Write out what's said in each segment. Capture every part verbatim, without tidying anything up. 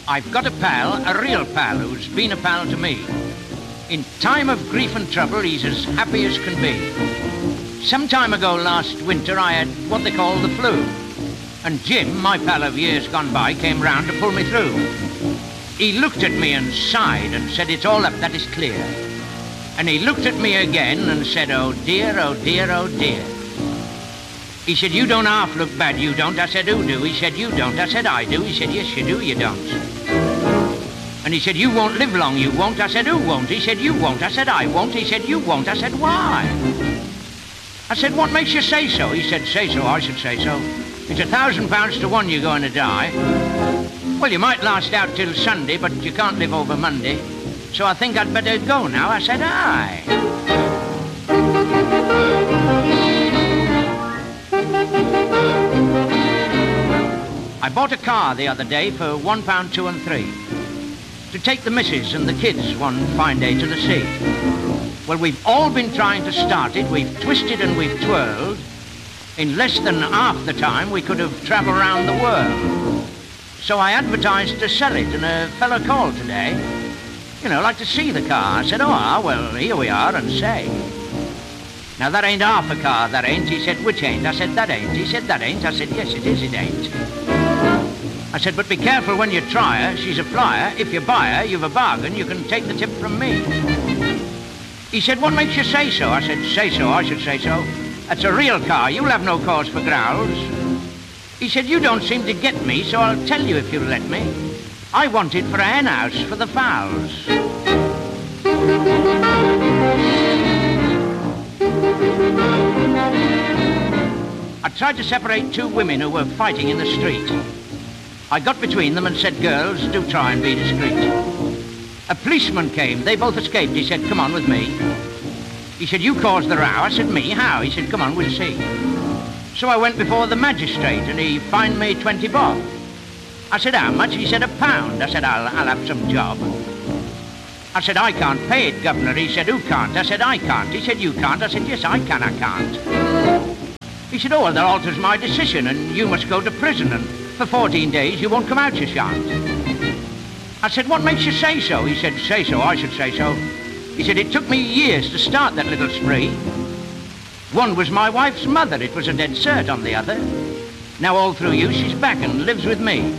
I've got a pal, a real pal, who's been a pal to me. In time of grief and trouble, he's as happy as can be. Some time ago last winter, I had what they call the flu. And Jim, my pal of years gone by, came round to pull me through. He looked at me and sighed and said, it's all up, that is clear. And he looked at me again and said, oh dear, oh dear, oh dear. He said, you don't half look bad, you don't. I said, who do? He said, you don't. I said, I do. He said, yes, you do, you don't. And he said, you won't live long, you won't. I said, who won't? He said, you won't. I said, I won't. He said, you won't. I said, why? I said, what makes you say so? He said, say so, I should say so. It's a thousand pounds to one you're going to die. Well, you might last out till Sunday, but you can't live over Monday. So I think I'd better go now. I said, aye. I bought a car the other day for one pound two and three to take the missus and the kids one fine day to the sea. Well, we've all been trying to start it. We've twisted and we've twirled. In less than half the time, we could have travelled around the world. So I advertised to sell it, and a fellow called today. You know, like to see the car. I said, oh, ah, well, here we are, and say. Now, that ain't half a car, that ain't. He said, which ain't? I said, that ain't. He said, that ain't. I said, yes, it is, it ain't. I said, but be careful when you try her. She's a flyer. If you buy her, you've a bargain. You can take the tip from me. He said, what makes you say so? I said, say so, I should say so. That's a real car. You'll have no cause for growls. He said, you don't seem to get me, so I'll tell you if you'll let me. I want it for a hen house for the fowls. I tried to separate two women who were fighting in the street. I got between them and said, girls, do try and be discreet. A policeman came. They both escaped. He said, come on with me. He said, you caused the row. I said, me? How? He said, come on, we'll see. So I went before the magistrate and he fined me twenty bob. I said, how much? He said, a pound. I said, I'll, I'll have some job. I said, I can't pay it, governor. He said, who can't? I said, I can't. He said, you can't. I said, yes, I can, I can't. He said, oh, well, that alters my decision and you must go to prison and for fourteen days you won't come out, you shan't. I said, what makes you say so? He said, say so, I should say so. He said, it took me years to start that little spree. One was my wife's mother. It was a dead cert on the other. Now all through you, she's back and lives with me.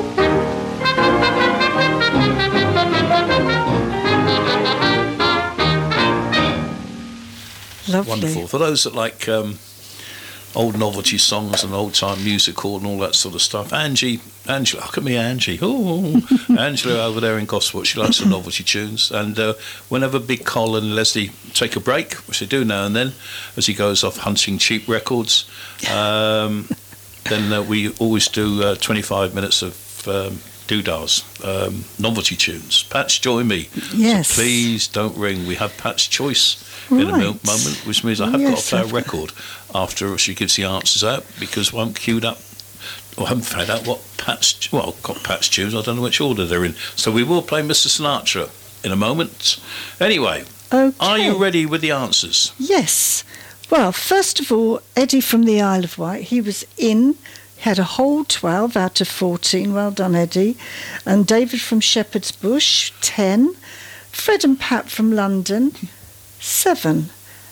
Lovely. Wonderful. For those that like um, old novelty songs and old-time musical and all that sort of stuff, Angie, Angela, look at me, Angie. Oh, Angela over there in Gosport, she likes the novelty tunes. And uh, whenever Big Col and Leslie take a break, which they do now and then, as he goes off hunting cheap records, um, then uh, we always do uh, twenty-five minutes of um, doodahs, um, novelty tunes. Pat's Join Me. Yes. So please don't ring. We have Pat's Choice Right. in a moment, which means I have Yes, got to play I've- a record after she gives the answers out, because I haven't queued up or haven't found out what Pat's, well, I've got Pat's tunes, I don't know which order they're in. So we will play Mister Sinatra in a moment. Anyway, Okay. are you ready with the answers? Yes. Well, first of all, Eddie from the Isle of Wight, he was in, had a whole twelve out of fourteen. Well done, Eddie. And David from Shepherd's Bush, ten. Fred and Pat from London, seven.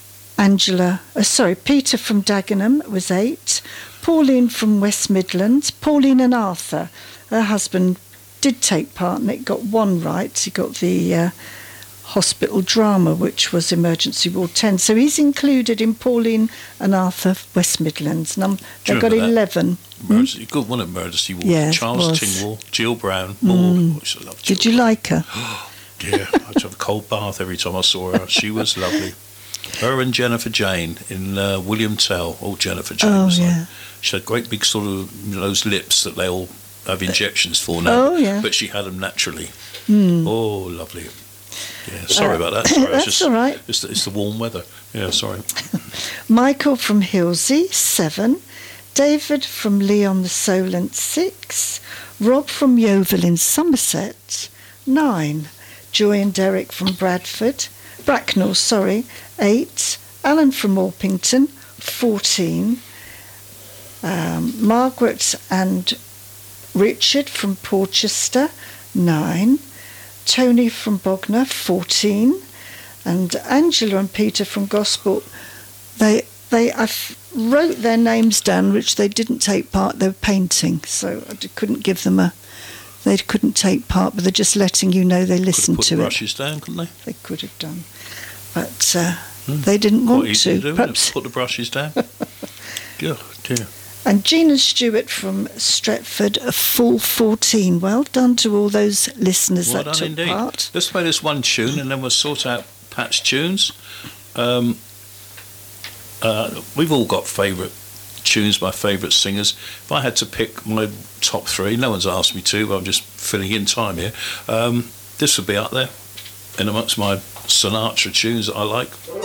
Angela, uh, sorry, Peter from Dagenham was eight. Pauline from West Midlands. Pauline and Arthur, her husband, did take part and it got one right. He got the uh, hospital drama, which was Emergency Ward ten. So he's included in Pauline and Arthur, West Midlands. Num- Do they've you got remember that? eleven. Emergency, good one, Emergency Ward. Yes, it Charles was. Tingwall, Jill Brown, Maud. Mm. Oh, I love Jill Did you like her? Yeah, I had to have a cold bath every time I saw her. She was lovely. Her and Jennifer Jane in uh, William Tell. Oh, Jennifer Jane Oh, was like, yeah. she had great big sort of, you know, those lips that they all have injections for now. Oh, yeah. But she had them naturally. Mm. Oh, lovely. Yeah, sorry Uh, about that. Sorry, that's it's just, all right. It's the, it's the warm weather. Yeah, sorry. Michael from Hilsey, seven. David from Leon the Solent, six. Rob from Yeovil in Somerset, nine. Joy and Derek from Bradford, Bracknell, sorry, eight. Alan from Orpington, fourteen. Um, Margaret and Richard from Porchester, nine. Tony from Bognor, fourteen. And Angela and Peter from Gosport, they they I wrote their names down, which they didn't take part. They were painting, so I couldn't give them a. They couldn't take part, but they're just letting you know they listened Put to the it. brushes down, couldn't they? They could have done, but uh, they didn't want What easy to. to do, Perhaps. put the brushes down. Good dear. And Gina Stewart from Stretford, a full fourteen. Well done to all those listeners Well that done took indeed. part. Let's play this one tune and then we'll sort out Pat's tunes. Um, uh, we've all got favourite tunes by favourite singers. If I had to pick my top three, no one's asked me to, but I'm just filling in time here. Um, this would be up there in amongst my Sinatra tunes that I like.